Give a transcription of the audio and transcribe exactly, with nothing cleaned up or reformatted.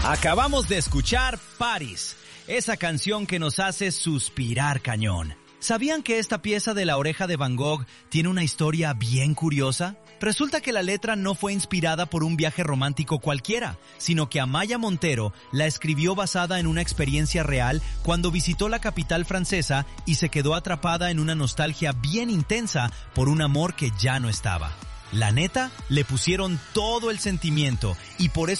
Acabamos de escuchar Paris, esa canción que nos hace suspirar cañón. ¿Sabían que esta pieza de La Oreja de Van Gogh tiene una historia bien curiosa? Resulta que la letra no fue inspirada por un viaje romántico cualquiera, sino que Amaya Montero la escribió basada en una experiencia real cuando visitó la capital francesa y se quedó atrapada en una nostalgia bien intensa por un amor que ya no estaba. La neta, le pusieron todo el sentimiento y por eso